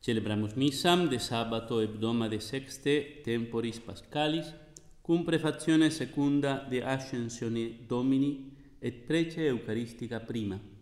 Celebramus missam de sabato hebdomade sexte temporis pascalis, cum prefazione secunda de ascensione Domini et prece eucharistica prima.